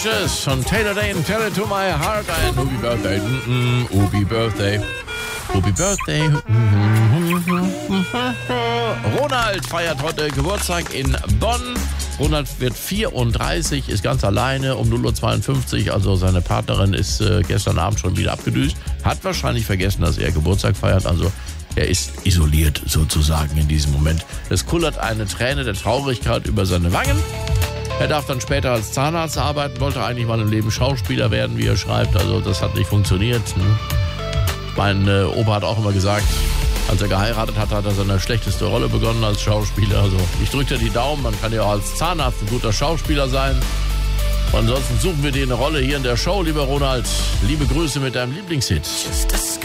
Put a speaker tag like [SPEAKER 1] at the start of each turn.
[SPEAKER 1] Ashes von Taylor Dane, Tell It To My Heart, ein Happy Birthday, Happy Birthday, Happy Birthday. Ronald feiert heute Geburtstag in Bonn. Ronald wird 34, ist ganz alleine um 0:52 Uhr, also seine Partnerin ist gestern Abend schon wieder abgedüst, hat wahrscheinlich vergessen, dass er Geburtstag feiert, also er ist isoliert sozusagen in diesem Moment. Es kullert eine Träne der Traurigkeit über seine Wangen. Er darf dann später als Zahnarzt arbeiten, wollte eigentlich mal im Leben Schauspieler werden, wie er schreibt, also das hat nicht funktioniert. Mein Opa hat auch immer gesagt, als er geheiratet hat, hat er seine schlechteste Rolle begonnen als Schauspieler. Also ich drücke dir die Daumen, man kann ja auch als Zahnarzt ein guter Schauspieler sein. Und ansonsten suchen wir dir eine Rolle hier in der Show, lieber Ronald. Liebe Grüße mit deinem Lieblingshit.